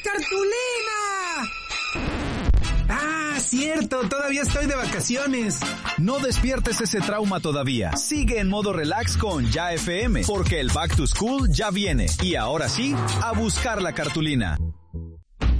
cartulina! ¡Ah, cierto! Todavía estoy de vacaciones. No despiertes ese trauma todavía. Sigue en modo relax con Ya FM, porque el Back to School ya viene. Y ahora sí, a buscar la cartulina.